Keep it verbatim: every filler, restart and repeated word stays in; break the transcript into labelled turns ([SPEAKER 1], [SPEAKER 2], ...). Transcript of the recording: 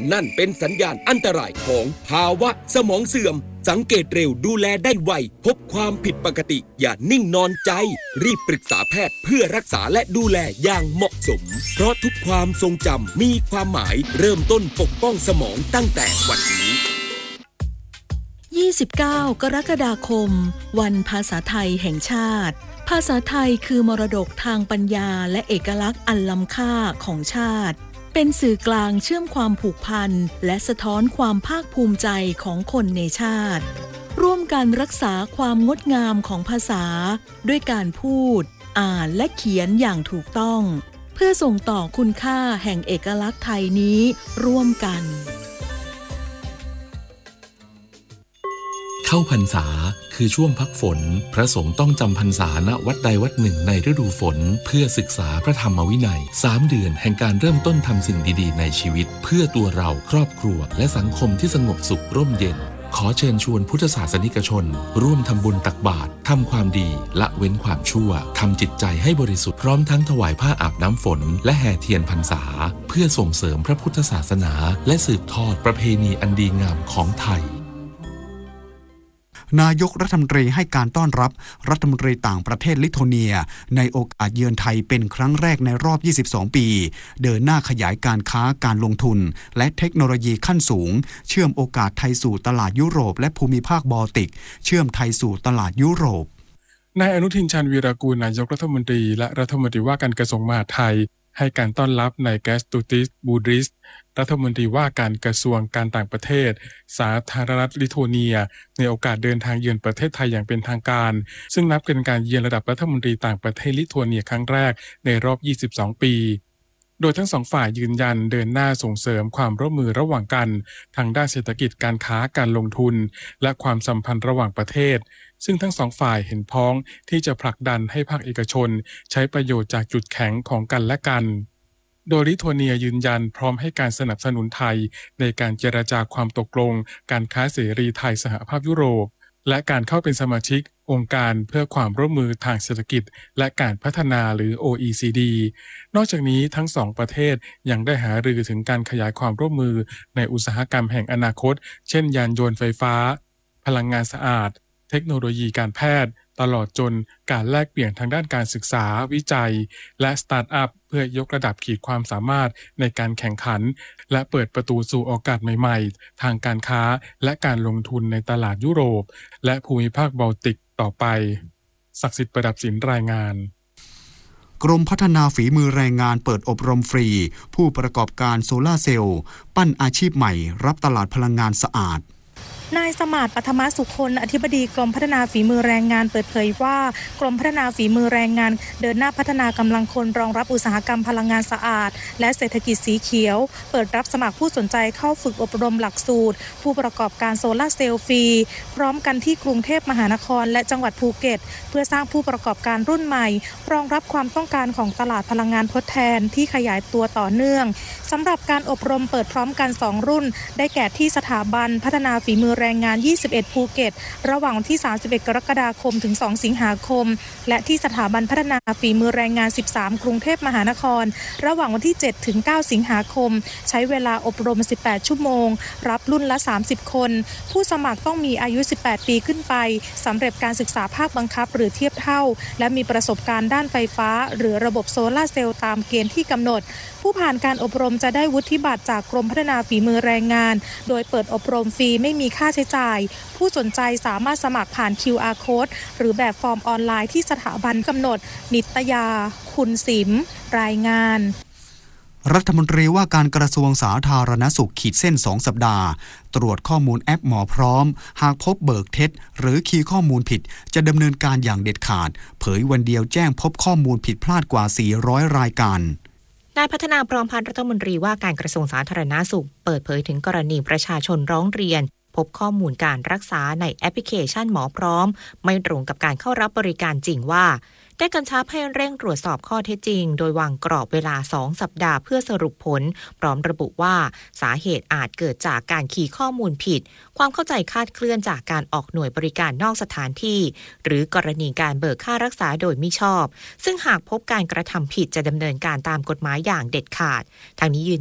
[SPEAKER 1] นั่นเป็นสัญญาณอันตรายของภาวะสมองเสื่อมสังเกตเร็วดูแลได้ไวพบความผิดปกติอย่านิ่งนอนใจรีบปรึกษาแพทย์เพื่อรักษาและดูแลอย่างเหมาะสมเพราะทุกความทรงจำมีความหมายเริ่มต้นปกป้องสมองตั้งแต่วันนี้
[SPEAKER 2] ยี่สิบเก้ากรกฎาคมวันภาษาไทยแห่งชาติภาษาไทยคือมรดกทางปัญญาและเอกลักษณ์อันล้ำค่าของชาติเป็นสื่อกลางเชื่อมความผูกพันและสะท้อนความภาคภูมิใจของคนในชาติร่วมกันรักษาความงดงามของภาษาด้วยการพูดอ่านและเขียนอย่างถูกต้องเพื่อส่งต่อคุณค่าแห่งเอกลักษณ์ไทยนี้ร่วมกัน
[SPEAKER 3] เข้าพรรษาคือช่วงพักฝนพระสงฆ์ต้องจำพรรษาณวัดใดวัดหนึ่งในฤดูฝนเพื่อศึกษาพระธรรมวินัยสามเดือนแห่งการเริ่มต้นทำสิ่งดีๆในชีวิตเพื่อตัวเราครอบครัวและสังคมที่สงบสุขร่มเย็นขอเชิญชวนพุทธศาสนิกชนร่วมทำบุญตักบาตรทำความดีละเว้นความชั่วทำจิตใจให้บริสุทธิ์พร้อมทั้งถวายผ้าอาบน้ำฝนและแห่เทียนพรรษาเพื่อส่งเสริมพระพุทธศาสนาและสืบทอดประเพณีอันดีงามของไทย
[SPEAKER 4] นายกรัฐมนตรีให้การต้อนรับรัฐมนตรีต่างประเทศลิทัวเนียในโอกาสเยือนไทยเป็นครั้งแรกในรอบยี่สิบสองปีเดินหน้าขยายการค้าการลงทุนและเทคโนโลยีขั้นสูงเชื่อมโอกาสไทยสู่ตลาดยุโรปและภูมิภาคบอลติกเชื่อมไทยสู่ตลาดยุโรป
[SPEAKER 5] นายอนุทินชาญวีรกูลนายกรัฐมนตรีและรัฐมนตรีว่าการกระทรวงมหาดไทยให้การต้อนรับนายแกสตูติสบูดริสรัฐมนตรีว่าการกระทรวงการต่างประเทศสาธารณรัฐลิทัวเนียในโอกาสเดินทางเยือนประเทศไทยอย่างเป็นทางการซึ่งนับเป็นการเยือนระดับรัฐมนตรีต่างประเทศลิทัวเนียครั้งแรกในรอบยี่สิบสองปีโดยทั้งสองฝ่ายยืนยันเดินหน้าส่งเสริมความร่วมมือระหว่างกันทางด้านเศรษฐกิจการค้าการลงทุนและความสัมพันธ์ระหว่างประเทศซึ่งทั้งสองฝ่ายเห็นพ้องที่จะผลักดันให้ภาคเอกชนใช้ประโยชน์จากจุดแข็งของกันและกันโดยลิทัวเนียยืนยันพร้อมให้การสนับสนุนไทยในการเจรจาความตกลงการค้าเสรีไทยสหภาพยุโรปและการเข้าเป็นสมาชิกองค์การเพื่อความร่วมมือทางเศรษฐกิจและการพัฒนาหรือ โอ อี ซี ดี นอกจากนี้ทั้งสองประเทศยังได้หารือถึงการขยายความร่วมมือในอุตสาหกรรมแห่งอนาคตเช่นยานยนต์ไฟฟ้าพลังงานสะอาดเทคโนโลยีการแพทย์ตลอดจนการแลกเปลี่ยนทางด้านการศึกษาวิจัยและสตาร์ทอัพเพื่อยกระดับขีดความสามารถในการแข่งขันและเปิดประตูสู่โอกาสใหม่ๆทางการค้าและการลงทุนในตลาดยุโรปและภูมิภาคบอลติกต่อไปศักดิ์สิทธิ์ประดับศิลป์รายงาน
[SPEAKER 4] กรมพัฒนาฝีมือแรงงานเปิดอบรมฟรีผู้ประกอบการโซล่าร์เซลล์ปั้นอาชีพใหม่รับตลาดพลังงานสะอาด
[SPEAKER 6] นายสมาร์ท ปัทมสุคนอธิบดีกรมพัฒนาฝีมือแรงงานเปิดเผยว่ากรมพัฒนาฝีมือแรงงานเดินหน้าพัฒนากำลังคนรองรับอุตสาหกรรมพลังงานสะอาดและเศรษฐกิจสีเขียวเปิดรับสมัครผู้สนใจเข้าฝึกอบรมหลักสูตรผู้ประกอบการโซล่าร์เซลล์ฟรีพร้อมกันที่กรุงเทพมหานครและจังหวัดภูเก็ตเพื่อสร้างผู้ประกอบการรุ่นใหม่รองรับความต้องการของตลาดพลังงานทดแทนที่ขยายตัวต่อเนื่องสำหรับการอบรมเปิดพร้อมกันสองรุ่นได้แก่ที่สถาบันพัฒนาฝีมือแรงงานยี่สิบเอ็ดภูเก็ตระหว่างวันที่สามสิบเอ็ดกรกฎาคมถึงสองสิงหาคมและที่สถาบันพัฒนาฝีมือแรงงานสิบสามกรุงเทพมหานครระหว่างวันที่เจ็ดถึงเก้าสิงหาคมใช้เวลาอบรมสิบแปดชั่วโมงรับรุ่นละสามสิบคนผู้สมัครต้องมีอายุสิบแปดปีขึ้นไปสำเร็จการศึกษาภาคบังคับหรือเทียบเท่าและมีประสบการณ์ด้านไฟฟ้าหรือระบบโซลาร์เซลล์ตามเกณฑ์ที่กำหนดผู้ผ่านการอบรมจะได้วุฒิบัตรจากกรมพัฒนาฝีมือแรงงานโดยเปิดอบรมฟรีไม่มีค่าใช้จ่ายผู้สนใจสามารถสมัครผ่าน คิว อาร์ Code หรือแบบฟอร์มออนไลน์ที่สถาบันกำหนดนิตยาคุณสิมรายงาน
[SPEAKER 4] รัฐมนตรีว่าการกระทรวงสาธารณสุขขีดเส้นสองสัปดาห์ตรวจข้อมูลแอปหมอพร้อมหากพบเบิกเท็จหรือคีย์ข้อมูลผิดจะดำเนินการอย่างเด็ดขาดเผยวันเดียวแจ้งพบข้อมูลผิดพลาดกว่าสี่ร้อยรายการ
[SPEAKER 7] นายพัฒนาพร้อมพันธ์รัฐมนตรีว่าการกระทรวงสาธารณสุขเปิดเผยถึงกรณีประชาชนร้องเรียนพบข้อมูลการรักษาในแอปพลิเคชันหมอพร้อมไม่ตรงกับการเข้ารับบริการจริงว่าได้กำชับให้เร่งตรวจสอบข้อเท็จจริงโดยวางกรอบเวลาสองสัปดาห์เพื่อสรุปผลพร้อมระบุว่าสาเหตุอาจเกิดจากการคีย์ข้อมูลผิดความเข้าใจคลาดเคลื่อนจากการออกหน่วยบริการนอกสถานที่หรือกรณีการเบิกค่ารักษาโดยมิชอบซึ่งหากพบการกระทำผิดจะดำเนินการตามกฎหมายอย่างเด็ดขาดทางนี้ยืน